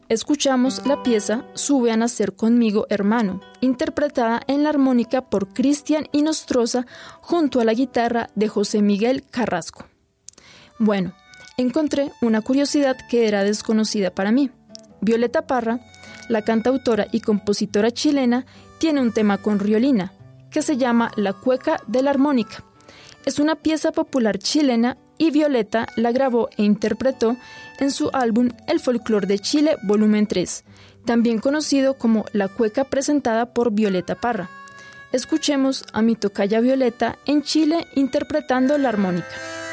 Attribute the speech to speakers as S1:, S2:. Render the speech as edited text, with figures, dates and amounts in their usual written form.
S1: Escuchamos la pieza Sube a nacer conmigo, hermano, interpretada en la armónica por Cristian Inostroza junto a la guitarra de José Miguel Carrasco. Bueno, encontré una curiosidad que era desconocida para mí. Violeta Parra, la cantautora y compositora chilena, tiene un tema con Riolina, que se llama La cueca de la armónica. Es una pieza popular chilena y Violeta la grabó e interpretó en su álbum El Folclor de Chile, volumen 3, también conocido como La cueca presentada por Violeta Parra. Escuchemos a mi tocaya Violeta en Chile interpretando la armónica.